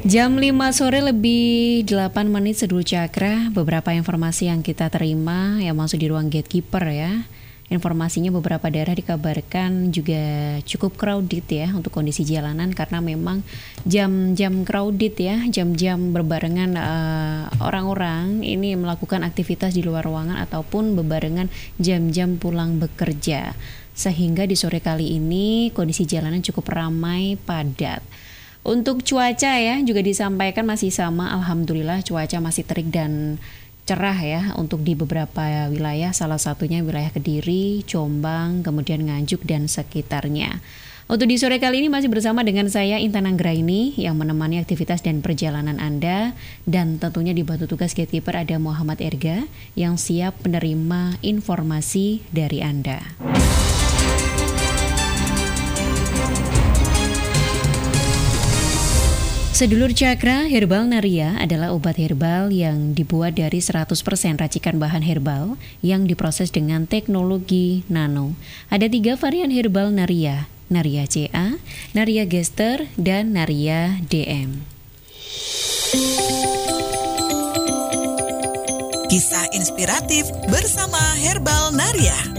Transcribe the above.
Jam 5 sore lebih 8 menit Seduh Cakra. Beberapa informasi yang kita terima yang masuk di ruang gatekeeper ya. Informasinya beberapa daerah dikabarkan juga cukup crowded ya untuk kondisi jalanan karena memang jam-jam crowded ya, jam-jam berbarengan orang-orang ini melakukan aktivitas di luar ruangan ataupun berbarengan jam-jam pulang bekerja. Sehingga di sore kali ini kondisi jalanan cukup ramai padat. Untuk cuaca ya juga disampaikan masih sama, alhamdulillah cuaca masih terik dan cerah ya untuk di beberapa wilayah, salah satunya wilayah Kediri, Jombang, kemudian Nganjuk dan sekitarnya. Untuk di sore kali ini masih bersama dengan saya Intan Anggraini yang menemani aktivitas dan perjalanan Anda, dan tentunya di batu tugas gatekeeper ada Muhammad Erga yang siap menerima informasi dari Anda. Sedulur Cakra, Herbal Naria adalah obat herbal yang dibuat dari 100% racikan bahan herbal yang diproses dengan teknologi nano. Ada 3 varian herbal Naria, Naria CA, Naria Gester, dan Naria DM. Kisah inspiratif bersama Herbal Naria.